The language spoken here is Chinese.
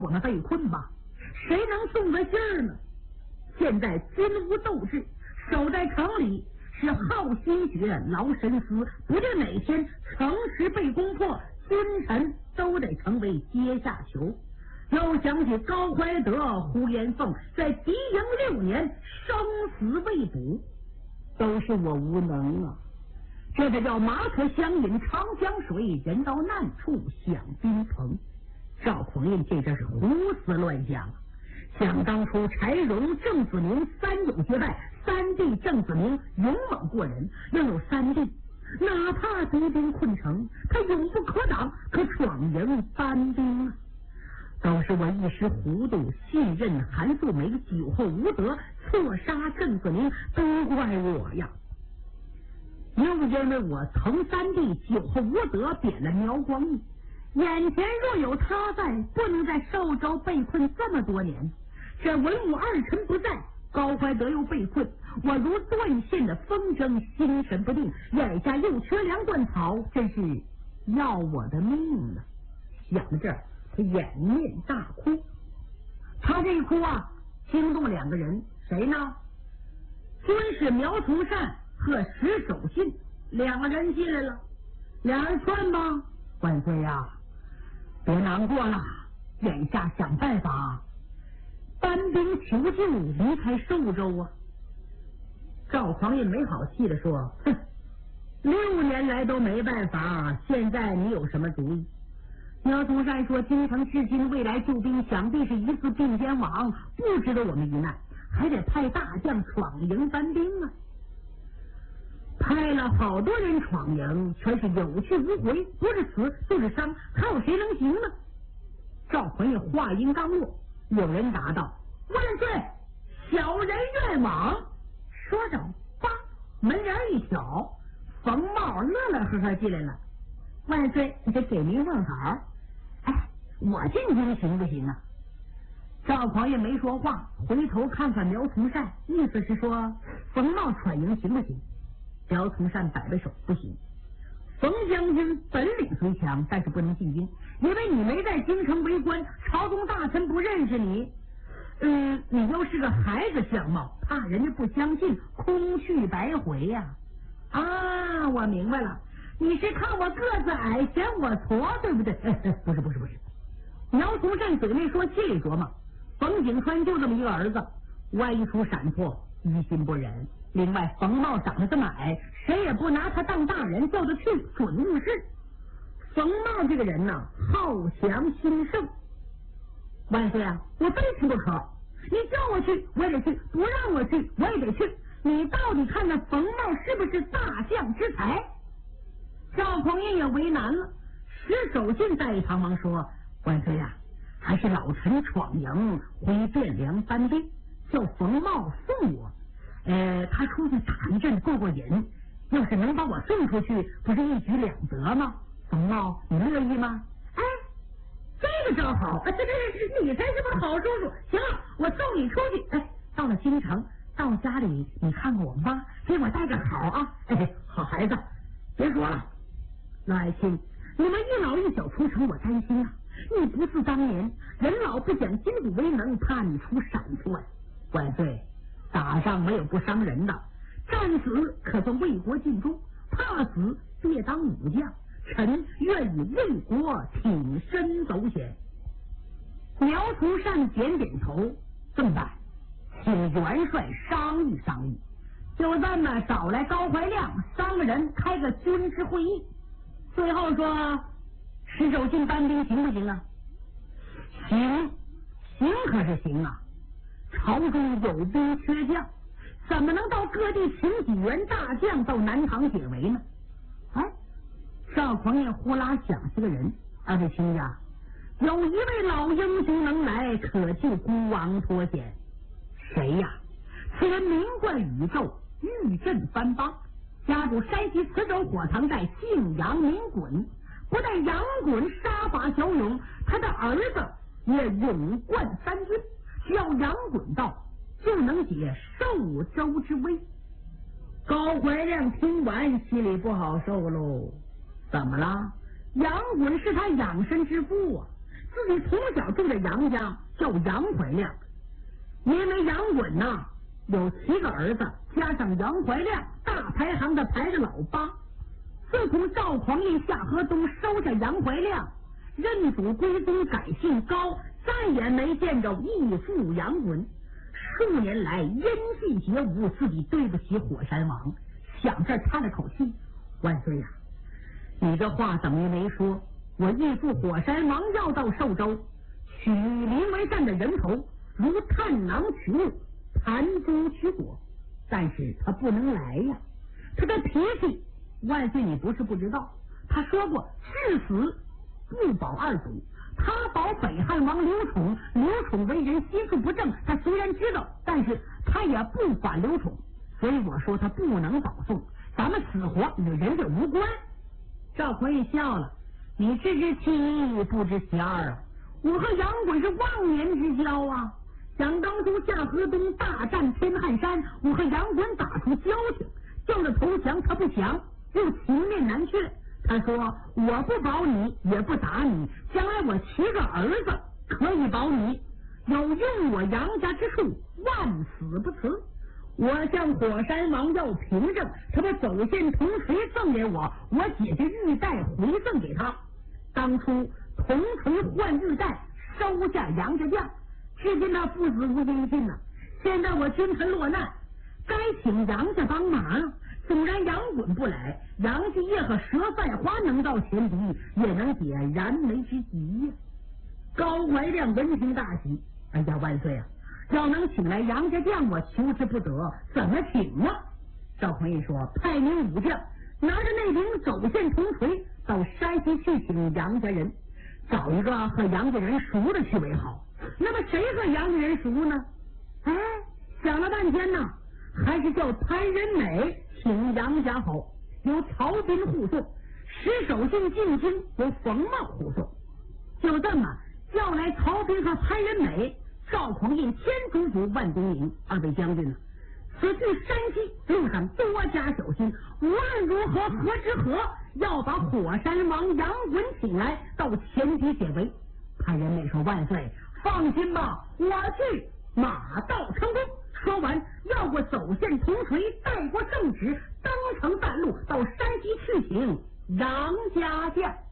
我们被困吧，谁能送个信儿呢？现在军无斗志，守在城里是耗心血劳神思，不定哪天城池被攻破，君臣都得成为阶下囚。又想起高怀德、胡延凤在敌营6年生死未卜，都是我无能啊！这才叫马可相饮长江水，人到难处想宾朋。赵匡胤这真是胡思乱想。想当初柴荣、郑子明三勇结拜，三弟郑子明勇猛过人，又有三弟，哪怕敌兵困城，他永不可挡，可闯营班兵啊！都是我一时糊涂，信任韩素梅，酒后无德，错杀郑子明，都怪我呀！又因为我曾三弟酒后无德，贬了苗光义，眼前若有他在，不能在寿州被困这么多年。这文武二臣不在，高怀德又被困，我如断线的风筝，心神不定，眼下又缺粮断草，真是要我的命了。想到这儿，他掩面大哭。他这一哭啊，惊动2个人，谁呢？军士苗从善和石守信2个人进来了。2人劝吧，万岁呀，别难过了，眼下想办法搬兵求救，离开寿州啊！赵匡胤没好气的说：“哼，6年来都没办法，现在你有什么主意？”苗从善说：“京城至今未来救兵，想必是一次并肩往，不值得我们一难，还得派大将闯营搬兵啊！派了好多人闯营，全是有去无回，不是死就是伤，还有谁能行呢？”赵匡胤话音刚落，有人答道：“万岁，小人愿往。”说着，叭，门帘一挑，冯茂乐乐呵呵进来了。“万岁，你这给您问好。哎，我进京行不行啊？”赵匡胤没说话，回头看看苗从善，意思是说冯茂闯营行不行？苗从善摆摆手，不行。冯将军本领虽强，但是不能进京，因为你没在京城为官，朝中大臣不认识你。你又是个孩子相貌，怕人家不相信，空去白回呀！啊，我明白了，你是看我个子矮，嫌我矬，对不对？不是。苗从善嘴没说，心里琢磨：冯景川就这么一个儿子，万一出闪错，于心不忍。另外，冯茂长得这么矮，谁也不拿他当大人，叫他去准误事。冯茂这个人呢，好强心盛。万岁啊，我非去不可！你叫我去，我也得去；不让我去，我也得去。你到底看看冯茂是不是大将之才？赵匡胤也为难了。石守信在一旁忙说：“万岁啊，还是老臣闯营回汴梁搬兵，叫冯茂送我。他出去打一阵过瘾，要是能把我送出去，不是一举两得吗？冯茂，你乐意吗？”哎，这个招好，你才是个好叔叔。行了，我送你出去。哎，到了京城，到家里你看看我妈，给我带个好啊。好孩子，别说了，老爱卿，你们一老一小出城，我担心啊。你不似当年，人老不讲筋骨为能，怕你出闪错呀。万岁，打仗没有不伤人的，战死可算为国尽忠，怕死别当武将。臣愿以为国挺身走险。苗从善点点头，这么办，请元帅商议商议。就这么找来高怀亮3个人开个军事会议，最后说石守信搬兵行不行啊？行可是行啊，朝中有兵缺将，怎么能到各地请几员大将到南唐解围呢？哎，赵匡胤呼啦想是个人，二位卿家，有一位老英雄能来，可救孤王脱险。谁呀？此人名冠宇宙，御阵藩邦，家主山西磁州火塘寨，姓杨名衮。不但杨衮杀伐骁勇，他的儿子也勇冠3军，只要杨衮到，就能解寿州之危。高怀亮听完心里不好受喽。怎么了？杨衮是他养身之父啊， 自己从小住在杨家，叫杨怀亮。因为杨滚呐有7个儿子，加上杨怀亮，大排行的排着老8。自从赵匡胤下河东收下杨怀亮，认祖归宗改姓高，再也没见着义父杨滚。数年来因戏结舞，自己对不起火山王，想这叹了口气：万岁呀，你这话怎么也没说？我义父火山王要到寿州，取临为善的人头，如探囊取物，弹珠取果，但是他不能来呀。他的脾气，万岁你不是不知道，他说过至死不保2祖，他保北汉王刘宠。刘宠为人心术不正，他虽然知道，但是他也不反刘宠，所以我说他不能保送，咱们死活与人家无关。赵匡胤笑了：你知其不知其二啊！我和杨滚是忘年之交啊！想当初下河东大战天汉山，我和杨滚打出交情，叫他投降他不降，又情面难却。他说我不保你也不打你，将来我7个儿子可以保你，有用我杨家之处，万死不辞。我向火山王要凭证，他把走线铜锤赠给我，我姐姐玉带回赠给他。当初铜锤换玉带，收下杨家将，至今他父子无音信呐。现在我君臣落难，该请杨家帮忙。纵然杨滚不来，杨继业和佘赛花能到前敌，也能解燃眉之急呀。高怀亮闻听大喜：哎呀，万岁啊！要能请来杨家将，我求之不得，怎么请呢？赵匡胤说：派名武将拿着那柄走线铜锤到山西去请杨家人，找一个和杨家人熟的去为好。那么谁和杨家人熟呢？哎，想了半天呢，还是叫潘仁美请杨家好，由曹彬护送；石守信进京，由冯茂护送。就这么叫来曹彬和潘仁美。赵匡胤先嘱咐万东营2位将军呢，此去山西路上多加小心，无论如何何之何，要把火山王杨滚请来，到前敌解围。潘仁美说：万岁放心吧，我去马到成功。说完要过走线铜锤，带过圣旨，登城半路到山西去请杨家将。